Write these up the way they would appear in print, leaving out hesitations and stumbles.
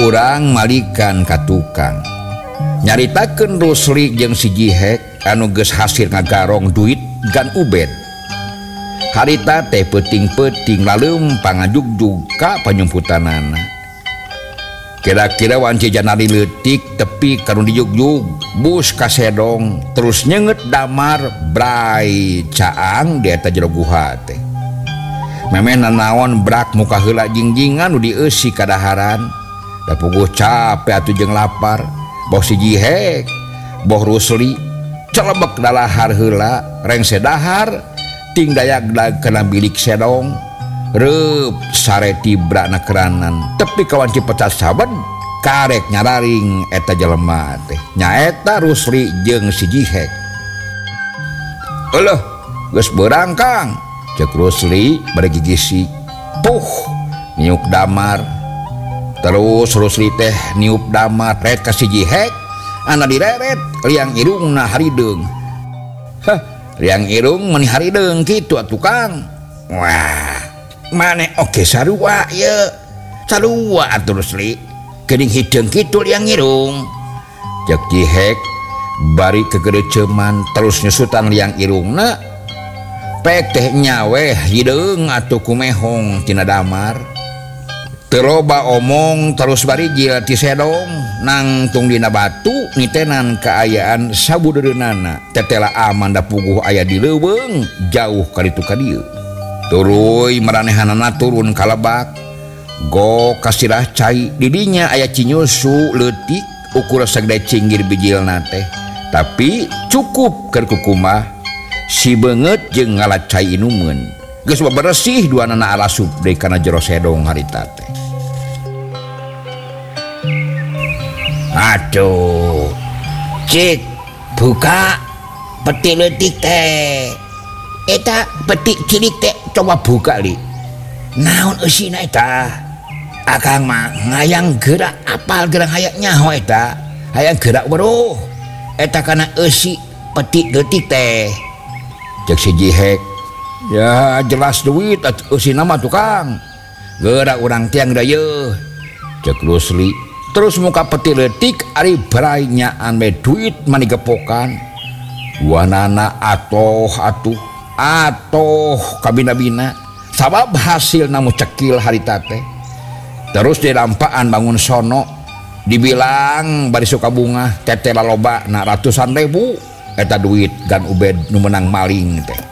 urang malikan ka tukang nyaritakeun Rusli jeung si Jihek anu geus hasil ngagarong duit gan Ubed. Harita teh peuting-peuting lalem pangajugjug ka panyumputanana. Kira-kira wanci janari leutik tepi kanu dijugjug bus kasedong terus nyenget damar bray caang di eta jero guha teh. Memeh nanaon brak muka heula jingjingan nu dieusi kadaharan. Da puguh capek atuh jeung lapar. Boh si Jihek, boh Rusli celebek dalahar heula reng sedahar ting dayagdag kana bilik sedong reup sare tibra na keranan tepi ka wanci pecat sabed karek nyararing eta jelema teh nyaeta Rusli jeung si Jihek. Eueuh geus beurang Kang, cek Rusli bade gigisi puh niuk damar. Terus Rusli teh niup damar ret ka si Jihek ana direret liang irungna harideung. Liang irung meni harideung kitu atuh Kang. Wah, maneh oge sarua ye. Sarua atuh Rusli. Geuning hideung kitu liang irung. Cek Jihek bari kegereceman terus nyusutan liang irungna. Pek teh nyaweh hideung atuh kumehong tina damar. Teloba omong terus barijil ti sedong nangtung dina batu nitenan kaayaan sabudereunana tetela aman da puguh aya di leuweung jauh ka ditu ka dieu. Turuy maranehanana turun ka lebak go kasirah cai didinya aya cinyusu leutik ukur sagede cinggir bijilna teh tapi cukup keur kukumah si beungeut jeung ngalat cai inumeun geus bersih duanana alasup deui kana jero sedong harita teh. Aduh, cik buka peti leutik teh. Eta peti cilik teh coba buka li. Naon eusina eta? Akang mah ngayang gerak apal gerak hayang nyaho eta. Hayang gerak weruh. Eta kana eusi peti leutik teh. Cek si Jihek. Ya jelas duit eusina mah tukang. Gerak urang tiang dayeuh. Cek Rusli. Terus muka peti leutik ari bray nyaan me duit mani gepokan. Wanana atoh kabina-bina sabab hasil namu cekil harita teh. Terus dirampaan bangun sono dibilang bari suka bunga tetela loba na ratusan ribu eta duit gan Ubed nu menang maling teh.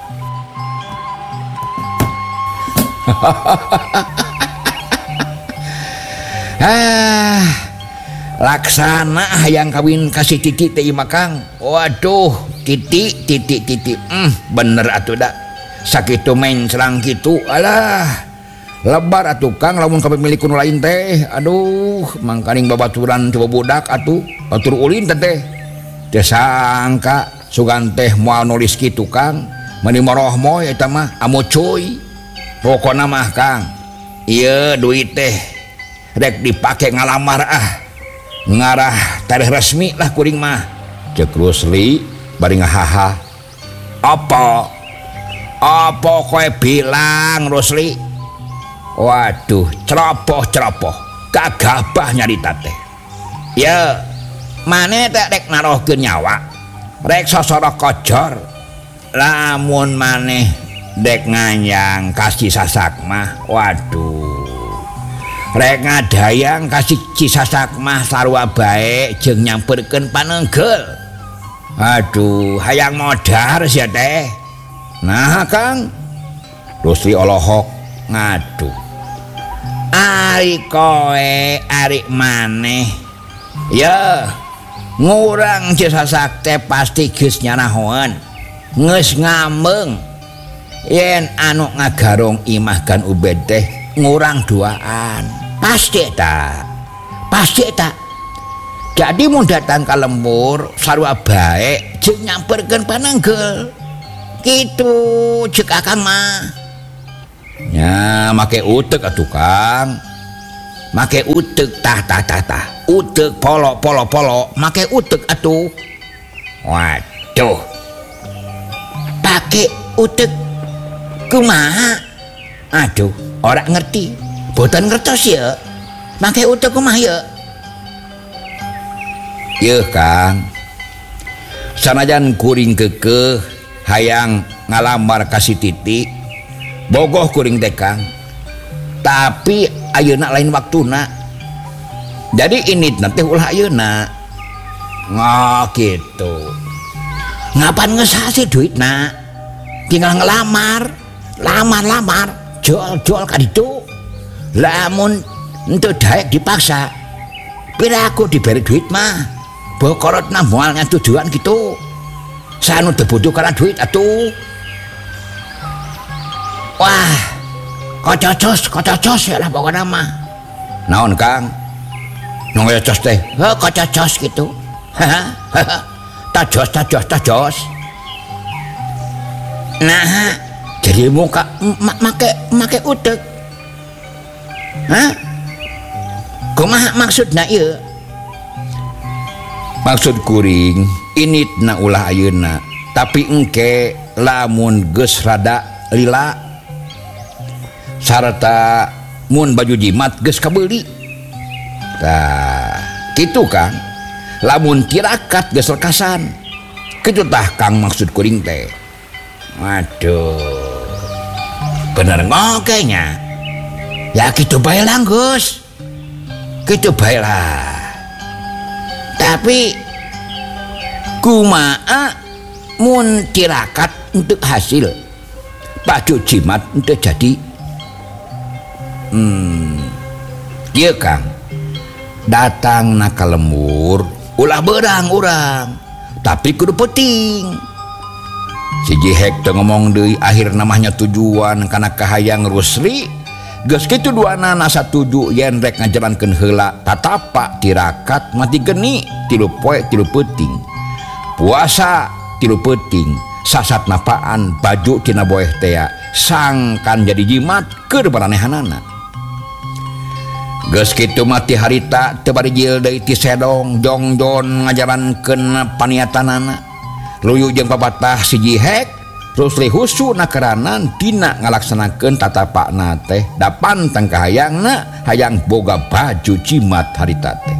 Laksana hayang kawin kasih Titi teh imah Kang. Waduh, Titi. Bener atuh da. Sakitu main serang kitu. Alah. Lebar atuh Kang lamun kapemilik nu lain teh. Aduh, mangkaning babaturan coba budak atuh. Batur ulin teh. Teu sangka sugan teh moal nulis kitu Kang. Mani moroh moy eta mah amo cuy. Pokona mah Kang. Ieu duit teh rek dipake ngalamar ngarah tarikh resmi lah kuring mah. Cek Rusli bari ngahaha. Apa kowe bilang Rusli? Waduh, ceropoh kagabah nyarita teh. Ya maneh teh rek narohkeun nyawa rek sosorok kojor lamun maneh dek nganyang kasih sasak mah waduh rek ngadayang kasih cisasak mah sarua bae jeung nyamperkeun paneungeul. Aduh, hayang modar sia teh. Nah, Kang. Rusli olohok ngaduh. Ari koe ari maneh. Ya, ngurang cisasak teh pasti geus nyanahoan. Geus ngambeng. Yen anu ngagarong imah kan Ubed teh ngurang duaan. Pasti tak jadi mun datang ka lembur sarua bae jeung nyamperkeun paneungeul kitu ceuk akang mah nya make uteuk atuh Kang make uteuk tah uteuk polo make uteuk atuh. Waduh, pake uteuk kumaha? Aduh, ora ngerti. Boten ngertos ya. Make uteuk kumaha ya? Ieu Kang sanajan kuring kekeh hayang ngalamar kasih titik bogoh kuring teh Kang, tapi ayeuna lain waktuna. Jadi ini nanti ulah ayeuna gitu. Ngapan ngesasi duitna, tinggal ngelamar, lamar, jual ka ditu. Lamun ente daek dipaksa, piraku diberi duit mah, bokorotna moalnya tujuan gitu. Sanu terbutuh karena duit atuh. Wah, kococos ya lah pokoknya mah. Naon Kang? Nongocos teh, kococos gitu. Tajos. Nah, jadi muka make utek. Hah? Kumaha maksudna ieu? Maksud kuring initna ulah ayeuna, tapi engke lamun geus rada lila sarta mun baju jimat geus kabeuli. Tah, kitu Kang. Lamun tirakat geus lekasan. Kitu tah Kang maksud kuring teh. Waduh. Bener ngokenya. Ya kitu bae lah Gus. Kitu bae lah. Tapi kumaha mun tirakat untuk hasil baju jimat untuk jadi ieu Kang datang na ka lembur ulah beurang urang tapi kudu penting si Jihek teu ngomong deui akhir namanya tujuan kana kahayang Rusli geus kitu duana na satuju yen rek ngajalankeun heula tatapak tirakat mati geni 3 poe 3 peuting puasa 3 peuting sasat napaan baju tina boeh teh sangkan jadi jimat keur baranehanana. Geus kitu mati harita teu bari jil deui ti sedong jongjon ngajarankeun paniatanana. Luyu jeung pabatah si Jihek Rusli husu nakaranan dina ngalaksanakeun tatapakna teh da pantang kahayangna hayang boga baju jimat harita teh.